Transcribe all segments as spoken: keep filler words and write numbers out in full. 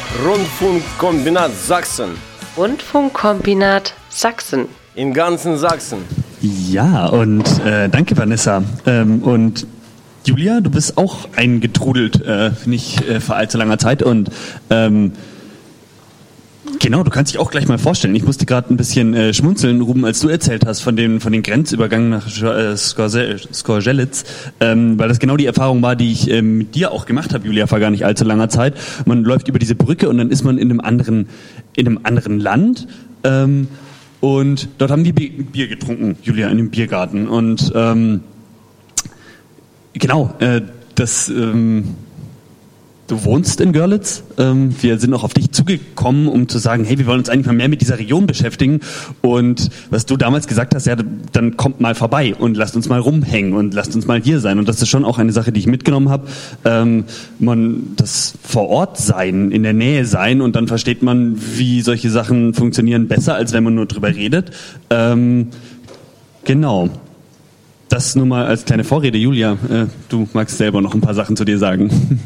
Rundfunkkombinat Sachsen. Rundfunkkombinat Sachsen. In ganzen Sachsen. Ja, und äh, danke Vanessa. Ähm, und Julia, du bist auch eingetrudelt, äh, nicht äh, vor allzu langer Zeit. Und ähm, genau, du kannst dich auch gleich mal vorstellen. Ich musste gerade ein bisschen äh, schmunzeln, Ruben, als du erzählt hast von den von den Grenzübergängen nach äh, Skorzelitz, ähm, weil das genau die Erfahrung war, die ich ähm, mit dir auch gemacht habe, Julia, vor gar nicht allzu langer Zeit. Man läuft über diese Brücke und dann ist man in einem anderen in einem anderen Land. Ähm, und dort haben die Bier getrunken, Julia, in dem Biergarten. Und ähm, genau, äh, das. Ähm, Du wohnst in Görlitz. Ähm, wir sind auch auf dich zugekommen, um zu sagen, hey, wir wollen uns eigentlich mal mehr mit dieser Region beschäftigen. Und was du damals gesagt hast, ja, dann kommt mal vorbei und lasst uns mal rumhängen und lasst uns mal hier sein. Und das ist schon auch eine Sache, die ich mitgenommen habe. Ähm, man, das vor Ort sein, in der Nähe sein, und dann versteht man, wie solche Sachen funktionieren, besser, als wenn man nur drüber redet. Ähm, genau. Das nur mal als kleine Vorrede. Julia, äh, du magst selber noch ein paar Sachen zu dir sagen.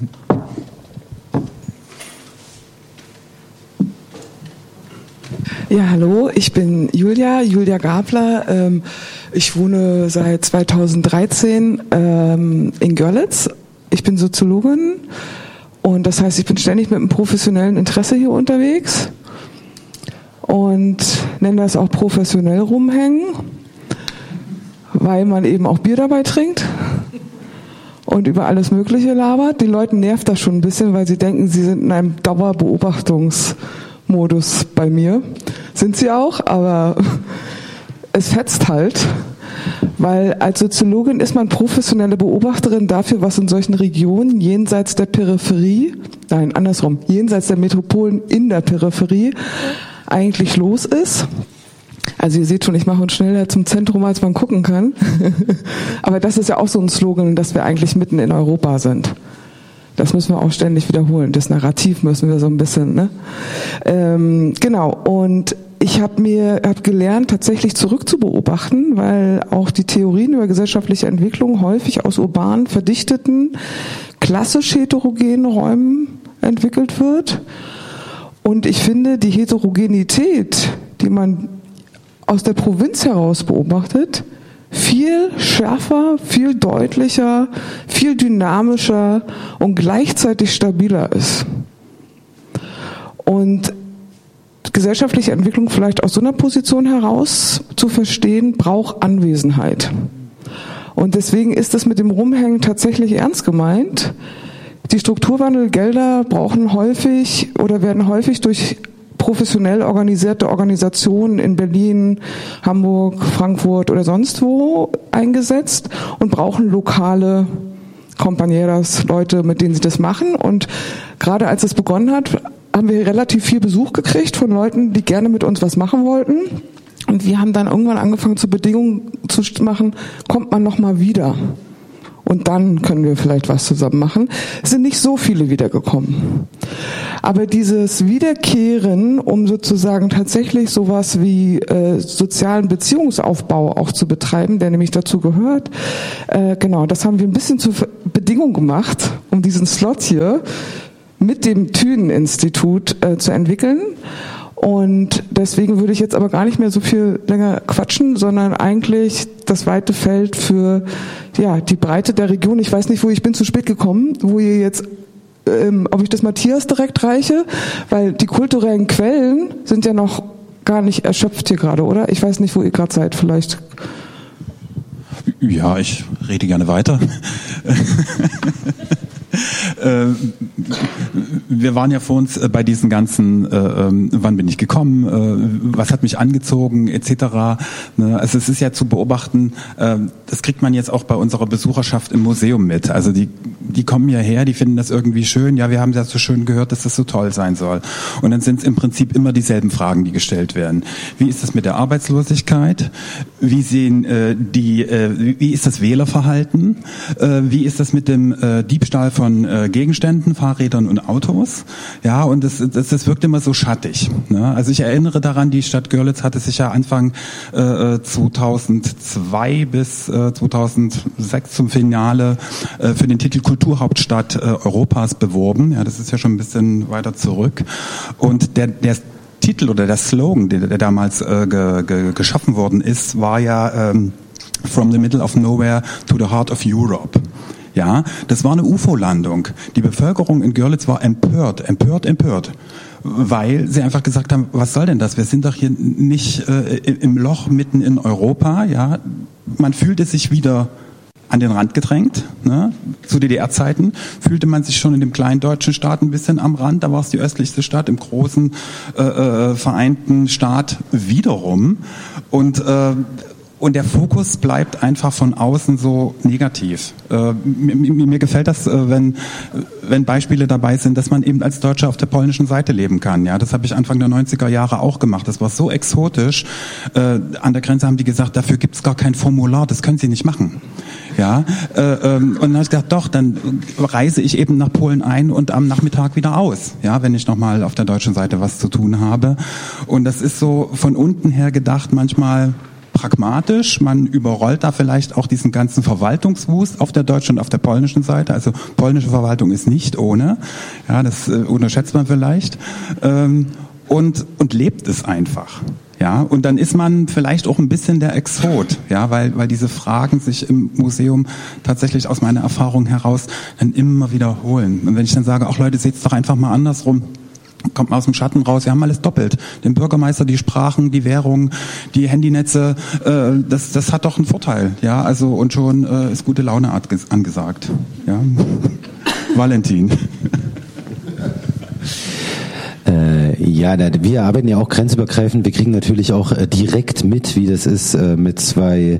Ja, hallo, ich bin Julia, Julia Gabler. Ähm, ich wohne seit zweitausenddreizehn ähm, in Görlitz. Ich bin Soziologin und das heißt, ich bin ständig mit einem professionellen Interesse hier unterwegs und nenne das auch professionell rumhängen, weil man eben auch Bier dabei trinkt und über alles Mögliche labert. Die Leute nervt das schon ein bisschen, weil sie denken, sie sind in einem Dauerbeobachtungs- Modus bei mir. Sind sie auch, aber es fetzt halt, weil als Soziologin ist man professionelle Beobachterin dafür, was in solchen Regionen jenseits der Peripherie, nein, andersrum, jenseits der Metropolen in der Peripherie eigentlich los ist. Also ihr seht schon, ich mache uns schneller zum Zentrum, als man gucken kann. Aber das ist ja auch so ein Slogan, dass wir eigentlich mitten in Europa sind. Das müssen wir auch ständig wiederholen. Das Narrativ müssen wir so ein bisschen, ne? Ähm, genau. Und ich habe mir hab gelernt, tatsächlich zurückzubeobachten, weil auch die Theorien über gesellschaftliche Entwicklung häufig aus urban verdichteten, klassisch heterogenen Räumen entwickelt wird. Und ich finde, die Heterogenität, die man aus der Provinz heraus beobachtet, viel schärfer, viel deutlicher, viel dynamischer und gleichzeitig stabiler ist. Und gesellschaftliche Entwicklung vielleicht aus so einer Position heraus zu verstehen, braucht Anwesenheit. Und deswegen ist es mit dem Rumhängen tatsächlich ernst gemeint. Die Strukturwandelgelder brauchen häufig oder werden häufig durch professionell organisierte Organisationen in Berlin, Hamburg, Frankfurt oder sonst wo eingesetzt und brauchen lokale Compañeras, Leute, mit denen sie das machen. Und gerade als es begonnen hat, haben wir relativ viel Besuch gekriegt von Leuten, die gerne mit uns was machen wollten. Und wir haben dann irgendwann angefangen, zu Bedingungen zu machen, kommt man noch mal wieder. Und dann können wir vielleicht was zusammen machen. Es sind nicht so viele wiedergekommen. Aber dieses Wiederkehren, um sozusagen tatsächlich sowas wie äh, sozialen Beziehungsaufbau auch zu betreiben, der nämlich dazu gehört, äh, genau, das haben wir ein bisschen zur Bedingung gemacht, um diesen Slot hier mit dem Thünen-Institut äh, zu entwickeln. Und deswegen würde ich jetzt aber gar nicht mehr so viel länger quatschen, sondern eigentlich das weite Feld für ja die Breite der Region. Ich weiß nicht, wo ich bin zu spät gekommen, wo ihr jetzt, ähm, ob ich das Matthias direkt reiche, weil die kulturellen Quellen sind ja noch gar nicht erschöpft hier gerade, oder? Ich weiß nicht, wo ihr gerade seid, vielleicht. Ja, ich rede gerne weiter. Äh, wir waren ja vor uns äh, bei diesen ganzen, äh, äh, wann bin ich gekommen, äh, was hat mich angezogen, et cetera. Ne? Also es ist ja zu beobachten, äh, das kriegt man jetzt auch bei unserer Besucherschaft im Museum mit. Also die, die kommen hierher, die finden das irgendwie schön. Ja, wir haben ja so schön gehört, dass das so toll sein soll. Und dann sind es im Prinzip immer dieselben Fragen, die gestellt werden. Wie ist das mit der Arbeitslosigkeit? Wie sehen äh, die, äh, wie ist das Wählerverhalten? Äh, wie ist das mit dem äh, Diebstahl von äh, Gegenständen, Fahrrädern und Autos. Ja, und das, das, das wirkt immer so schattig. Ne? Also ich erinnere daran, die Stadt Görlitz hatte sich ja Anfang äh, zweitausendzwei bis äh, zweitausendsechs zum Finale äh, für den Titel Kulturhauptstadt äh, Europas beworben. Ja, das ist ja schon ein bisschen weiter zurück. Und der, der Titel oder der Slogan, der, der damals äh, ge, ge, geschaffen worden ist, war ja ähm, From the Middle of Nowhere to the Heart of Europe. Ja, das war eine U F O-Landung. Die Bevölkerung in Görlitz war empört, empört, empört, weil sie einfach gesagt haben, was soll denn das? Wir sind doch hier nicht äh, im Loch mitten in Europa. Ja, man fühlte sich wieder an den Rand gedrängt. Ne? Zu D D R-Zeiten fühlte man sich schon in dem kleinen deutschen Staat ein bisschen am Rand. Da war es die östlichste Stadt, im großen äh, äh, vereinten Staat wiederum. Und äh, Und der Fokus bleibt einfach von außen so negativ. Äh, mir, mir gefällt das, äh, wenn, wenn Beispiele dabei sind, dass man eben als Deutscher auf der polnischen Seite leben kann. Ja, das habe ich Anfang der neunziger Jahre auch gemacht. Das war so exotisch. Äh, an der Grenze haben die gesagt, dafür gibt's gar kein Formular, das können Sie nicht machen. Ja, äh, ähm, und dann habe ich gedacht, doch, dann reise ich eben nach Polen ein und am Nachmittag wieder aus. Ja, wenn ich nochmal auf der deutschen Seite was zu tun habe. Und das ist so von unten her gedacht manchmal pragmatisch, man überrollt da vielleicht auch diesen ganzen Verwaltungswust auf der deutschen und auf der polnischen Seite. Also polnische Verwaltung ist nicht ohne, ja, das äh, unterschätzt man vielleicht, ähm, und und lebt es einfach. Ja, und dann ist man vielleicht auch ein bisschen der Exot, ja, weil weil diese Fragen sich im Museum tatsächlich aus meiner Erfahrung heraus dann immer wiederholen. Und wenn ich dann sage, ach Leute, seht's doch einfach mal andersrum, kommt man aus dem Schatten raus, wir haben alles doppelt. Den Bürgermeister, die Sprachen, die Währung, die Handynetze, äh, das, das hat doch einen Vorteil, ja, also und schon äh, ist gute Laune angesagt, ja. Valentin. Äh, ja, wir arbeiten ja auch grenzübergreifend. Wir kriegen natürlich auch äh, direkt mit, wie das ist, äh, mit zwei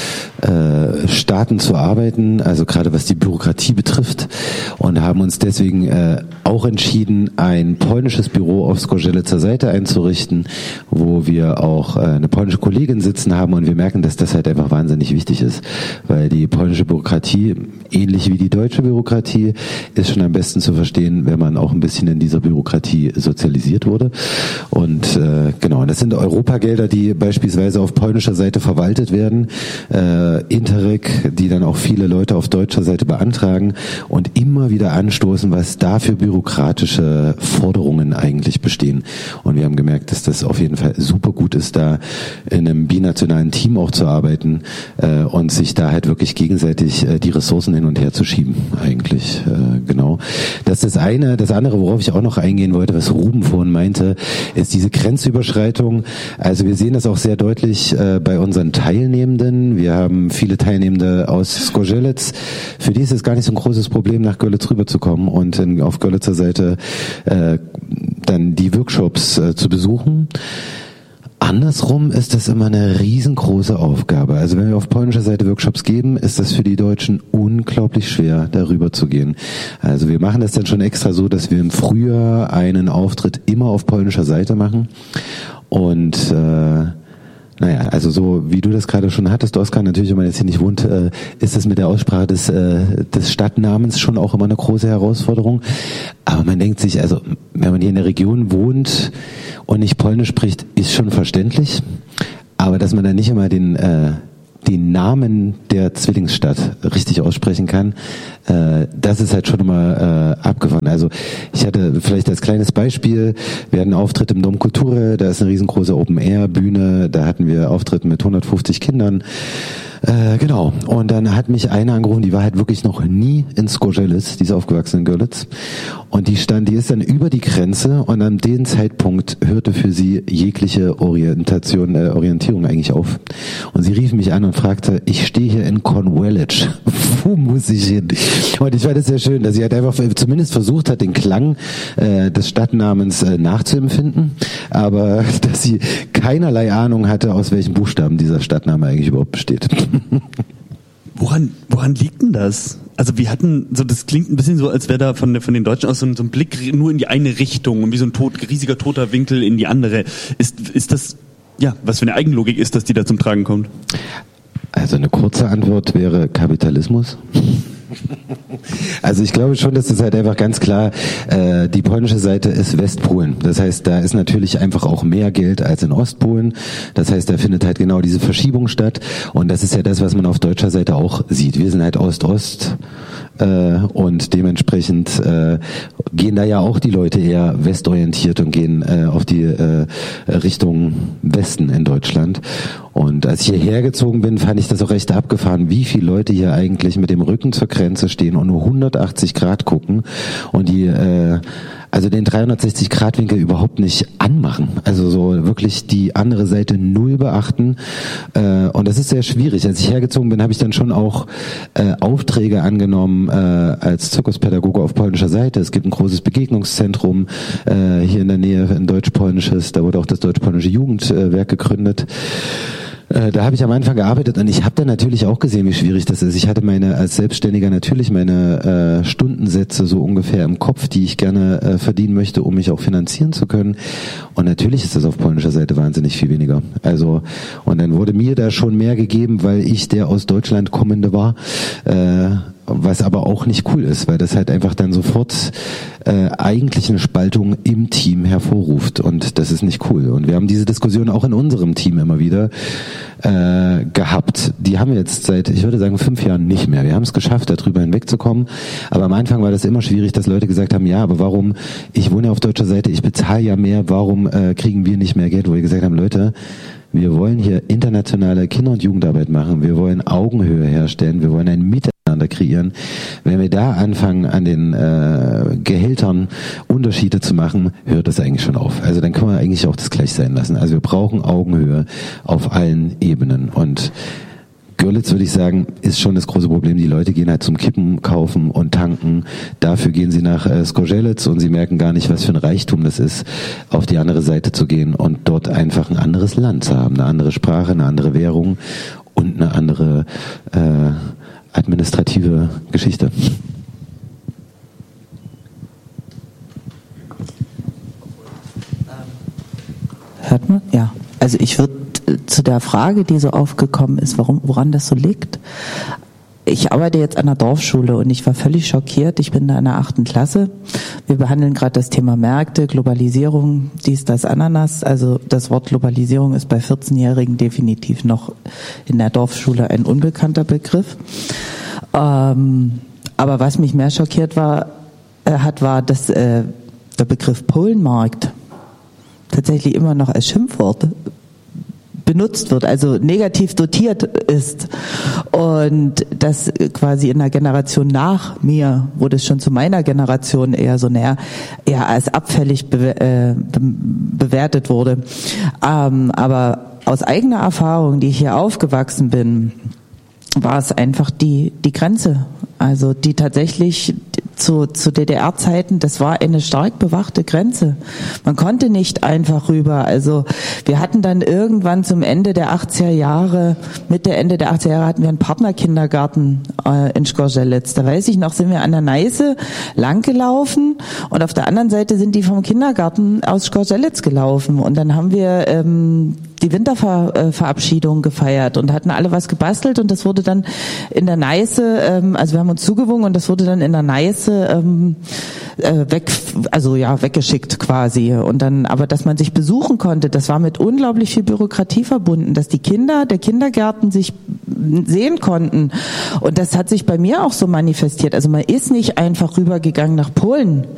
äh, Staaten zu arbeiten, also gerade was die Bürokratie betrifft, und haben uns deswegen äh, auch entschieden, ein polnisches Büro auf Zgorzelcer Seite einzurichten, wo wir auch äh, eine polnische Kollegin sitzen haben, und wir merken, dass das halt einfach wahnsinnig wichtig ist, weil die polnische Bürokratie, ähnlich wie die deutsche Bürokratie, ist schon am besten zu verstehen, wenn man auch ein bisschen in dieser Bürokratie sozialisiert wurde. Und äh, genau, das sind Europagelder, die beispielsweise auf polnischer Seite verwaltet werden, äh, Interreg, die dann auch viele Leute auf deutscher Seite beantragen und immer wieder anstoßen, was da für bürokratische Forderungen eigentlich bestehen. Und wir haben gemerkt, dass das auf jeden Fall super gut ist, da in einem binationalen Team auch zu arbeiten äh, und sich da halt wirklich gegenseitig äh, die Ressourcen hin und her zu schieben, eigentlich. Äh, genau. Das ist das eine. Das andere, worauf ich auch noch eingehen wollte, was Ruben vorhin meinte, ist diese Grenzüberschreitung. Also wir sehen das auch sehr deutlich äh, bei unseren Teilnehmenden. Wir haben viele Teilnehmende aus Zgorzelec. Für die ist es gar nicht so ein großes Problem, nach Görlitz rüberzukommen und in, auf Görlitzer Seite äh, dann die Workshops äh, zu besuchen. Andersrum ist das immer eine riesengroße Aufgabe. Also wenn wir auf polnischer Seite Workshops geben, ist das für die Deutschen unglaublich schwer, darüber zu gehen. Also wir machen das dann schon extra so, dass wir im Frühjahr einen Auftritt immer auf polnischer Seite machen. Und äh, naja, also so wie du das gerade schon hattest, Oskar, natürlich, wenn man jetzt hier nicht wohnt, äh, ist das mit der Aussprache des, äh, des Stadtnamens schon auch immer eine große Herausforderung. Aber man denkt sich, also wenn man hier in der Region wohnt und nicht Polnisch spricht, ist schon verständlich. Aber dass man dann nicht immer den äh, den Namen der Zwillingsstadt richtig aussprechen kann, äh, das ist halt schon immer äh, abgefahren. Also ich hatte vielleicht als kleines Beispiel, wir hatten einen Auftritt im Dom Kulture, da ist eine riesengroße Open-Air-Bühne, da hatten wir Auftritte mit hundertfünfzig Kindern. Äh, genau. Und dann hat mich eine angerufen, die war halt wirklich noch nie in Zgorzelec, die ist aufgewachsen in Görlitz. Und die stand, die ist dann über die Grenze, und an dem Zeitpunkt hörte für sie jegliche Orientation, äh, Orientierung eigentlich auf. Und sie rief mich an und fragte, ich stehe hier in Cornwallis, wo muss ich hin? Und ich fand es sehr schön, dass sie halt einfach zumindest versucht hat, den Klang äh, des Stadtnamens äh, nachzuempfinden, aber dass sie keinerlei Ahnung hatte, aus welchen Buchstaben dieser Stadtname eigentlich überhaupt besteht. Woran, woran liegt denn das? Also wir hatten, so das klingt ein bisschen so, als wäre da von, von den Deutschen aus so ein, so ein Blick nur in die eine Richtung und wie so ein tot, riesiger toter Winkel in die andere. Ist, ist das, ja, was für eine Eigenlogik ist, dass die da zum Tragen kommt? Also eine kurze Antwort wäre Kapitalismus. Also ich glaube schon, dass das halt einfach ganz klar, äh, die polnische Seite ist Westpolen. Das heißt, da ist natürlich einfach auch mehr Geld als in Ostpolen. Das heißt, da findet halt genau diese Verschiebung statt. Und das ist ja das, was man auf deutscher Seite auch sieht. Wir sind halt Ost-Ost. Äh, und dementsprechend äh, gehen da ja auch die Leute eher westorientiert und gehen äh, auf die äh, Richtung Westen in Deutschland. Und als ich hierher gezogen bin, fand ich das auch recht abgefahren, wie viele Leute hier eigentlich mit dem Rücken zur Grenze stehen und nur hundertachtzig Grad gucken und die äh, also den dreihundertsechzig Grad Winkel überhaupt nicht anmachen. Also so wirklich die andere Seite null beachten. Äh, und das ist sehr schwierig. Als ich hergezogen bin, habe ich dann schon auch äh, Aufträge angenommen äh, als Zirkuspädagoge auf polnischer Seite. Es gibt ein großes Begegnungszentrum äh, hier in der Nähe, ein deutsch-polnisches. Da wurde auch das deutsch-polnische Jugendwerk gegründet. Da habe ich am Anfang gearbeitet und ich habe dann natürlich auch gesehen, wie schwierig das ist. Ich hatte meine als Selbstständiger natürlich meine äh, Stundensätze so ungefähr im Kopf, die ich gerne äh, verdienen möchte, um mich auch finanzieren zu können. Und natürlich ist das auf polnischer Seite wahnsinnig viel weniger. Also und dann wurde mir da schon mehr gegeben, weil ich der aus Deutschland kommende war. Äh, was aber auch nicht cool ist, weil das halt einfach dann sofort äh, eigentlich eine Spaltung im Team hervorruft und das ist nicht cool. Und wir haben diese Diskussion auch in unserem Team immer wieder äh, gehabt. Die haben wir jetzt seit, ich würde sagen, fünf Jahren nicht mehr. Wir haben es geschafft, darüber hinwegzukommen, aber am Anfang war das immer schwierig, dass Leute gesagt haben, ja, aber warum, ich wohne ja auf deutscher Seite, ich bezahle ja mehr, warum äh, kriegen wir nicht mehr Geld? Wo wir gesagt haben, Leute, wir wollen hier internationale Kinder- und Jugendarbeit machen, wir wollen Augenhöhe herstellen, wir wollen ein Miteinander kreieren. Wenn wir da anfangen, an den äh, Gehältern Unterschiede zu machen, hört das eigentlich schon auf. Also dann können wir eigentlich auch das gleich sein lassen. Also wir brauchen Augenhöhe auf allen Ebenen. Und Görlitz, würde ich sagen, ist schon das große Problem. Die Leute gehen halt zum Kippen kaufen und tanken. Dafür gehen sie nach äh, Zgorzelec und sie merken gar nicht, was für ein Reichtum das ist, auf die andere Seite zu gehen und dort einfach ein anderes Land zu haben, eine andere Sprache, eine andere Währung und eine andere äh, administrative Geschichte. Hört man? Ja. Also ich würde zu der Frage, die so aufgekommen ist, warum, woran das so liegt. Ich arbeite jetzt an der Dorfschule und ich war völlig schockiert. Ich bin da in der achten Klasse. Wir behandeln gerade das Thema Märkte, Globalisierung, dies, das, Ananas. Also das Wort Globalisierung ist bei vierzehnjährigen definitiv noch in der Dorfschule ein unbekannter Begriff. Ähm, aber was mich mehr schockiert war, äh, hat, war, dass äh, der Begriff Polenmarkt tatsächlich immer noch als Schimpfwort benutzt wird, also negativ dotiert ist. Und das quasi in der Generation nach mir, wo das schon zu meiner Generation eher so näher, eher als abfällig be- äh, be- bewertet wurde. Ähm, aber aus eigener Erfahrung, die ich hier aufgewachsen bin, war es einfach die, die Grenze. Also die tatsächlich zu, zu D D R-Zeiten, das war eine stark bewachte Grenze. Man konnte nicht einfach rüber. Also wir hatten dann irgendwann zum Ende der achtziger Jahre, Mitte, Ende der achtziger Jahre hatten wir einen Partnerkindergarten äh, in Zgorzelec. Da weiß ich noch, sind wir an der Neiße langgelaufen und auf der anderen Seite sind die vom Kindergarten aus Zgorzelec gelaufen. Und dann haben wir ähm, die Winterverabschiedung gefeiert und hatten alle was gebastelt und das wurde dann in der Neiße, ähm, also wir haben uns zugewungen und das wurde dann in der Neiße ähm, äh, weg, also ja, weggeschickt quasi. Und dann, aber dass man sich besuchen konnte, das war mit unglaublich viel Bürokratie verbunden, dass die Kinder der Kindergärten sich sehen konnten. Und das hat sich bei mir auch so manifestiert. Also man ist nicht einfach rübergegangen nach Polen.